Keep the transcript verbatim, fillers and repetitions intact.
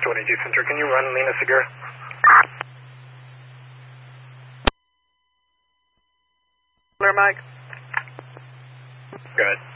twenty-two Center, can you run Lena Segura? Mike. Good.